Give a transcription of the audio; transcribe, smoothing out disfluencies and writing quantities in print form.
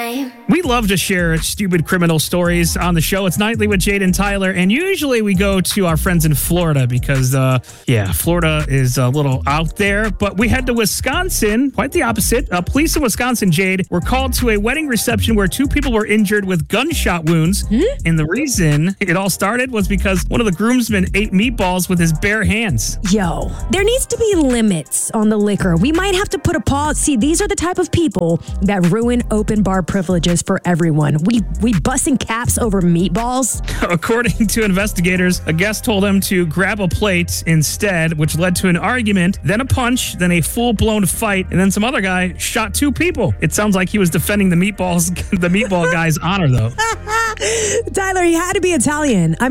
time. We love to share stupid criminal stories on the show. It's Nightly with Jade and Tyler, and usually we go to our friends in Florida because, Florida is a little out there. But we head to Wisconsin, quite the opposite. Police in Wisconsin, Jade, were called to a wedding reception where two people were injured with gunshot wounds. And the reason it all started was because one of the groomsmen ate meatballs with his bare hands. Yo, there needs to be limits on the liquor. We might have to put a pause. See, these are the type of people that ruin open bar privileges for everyone. We busting caps over meatballs. According to investigators, a guest told him to grab a plate instead, which led to an argument, then a punch, then a full-blown fight, and then some other guy shot two people. It sounds like he was defending the meatball guy's honor, though. Tyler, he had to be Italian.